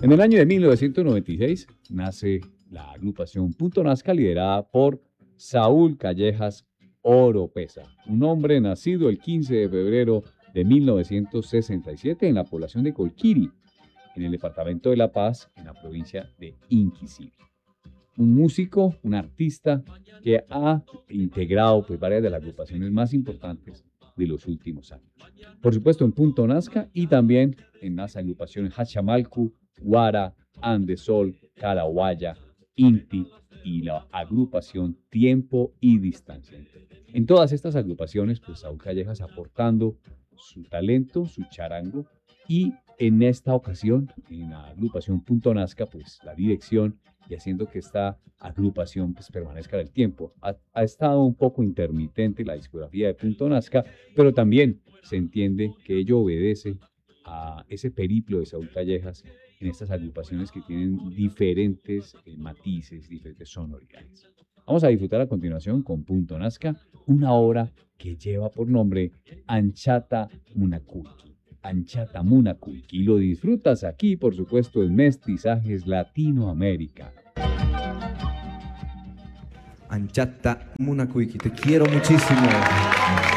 En el año de 1996 nace la agrupación Punto Nazca, liderada por Saúl Callejas Oropesa, un hombre nacido el 15 de febrero de 1967 en la población de Colquiri, en el departamento de La Paz, en la provincia de Inquisible. Un músico, un artista que ha integrado pues, varias de las agrupaciones más importantes de los últimos años. Por supuesto en Punto Nazca y también en las agrupaciones Hachamalcu, Guara, Andesol, Caraguaya, Inti y la agrupación Tiempo y Distancia. En todas estas agrupaciones, pues Saúl Callejas aportando su talento, su charango, y en esta ocasión, en la agrupación Punto Nazca, pues la dirección y haciendo que esta agrupación pues, permanezca en el tiempo. Ha estado un poco intermitente la discografía de Punto Nazca, pero también se entiende que ello obedece a ese periplo de Saúl Callejas en estas agrupaciones que tienen diferentes matices, diferentes sonoridades. Vamos a disfrutar a continuación con Punto Nazca, una obra que lleva por nombre Anchata Munaculqui. Anchata Munaculqui. Y lo disfrutas aquí, por supuesto, en Mestizajes Latinoamérica. Anchata Munaculqui, te quiero muchísimo.